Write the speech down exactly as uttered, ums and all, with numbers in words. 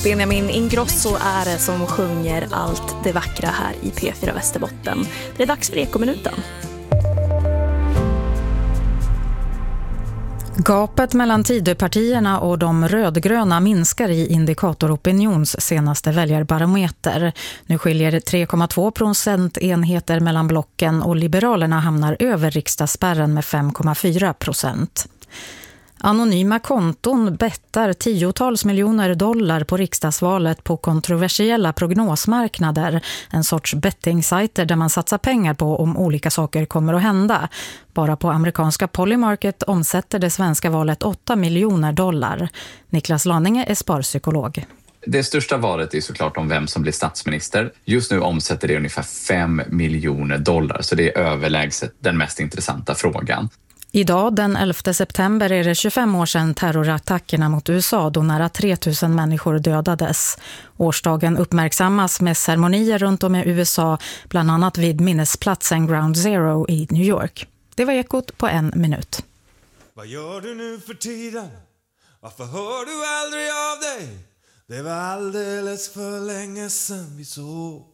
Benjamin Ingrosso är det som sjunger allt det vackra här i P fyra Västerbotten. Det är dags för Ekominuten. Gapet mellan Tidöpartierna och de rödgröna minskar i Indikatoropinions senaste väljarbarometer. Nu skiljer tre komma två procentenheter mellan blocken och Liberalerna hamnar över riksdagsspärren med fem komma fyra procent. Anonyma konton bettar tiotals miljoner dollar på riksdagsvalet på kontroversiella prognosmarknader, en sorts bettingsajter där man satsar pengar på om olika saker kommer att hända. Bara på amerikanska Polymarket omsätter det svenska valet åtta miljoner dollar. Niklas Laninge är sparpsykolog. Det största valet är såklart om vem som blir statsminister. Just nu omsätter det ungefär fem miljoner dollar, så det är överlägset den mest intressanta frågan. Idag den elfte september är det tjugofem år sedan terrorattackerna mot U S A då nära tre tusen människor dödades. Årsdagen uppmärksammas med ceremonier runt om i U S A, bland annat vid minnesplatsen Ground Zero i New York. Det var Ekot på en minut. Vad gör du nu för tiden? Varför hör du aldrig av dig? Det var alldeles för länge sedan vi såg.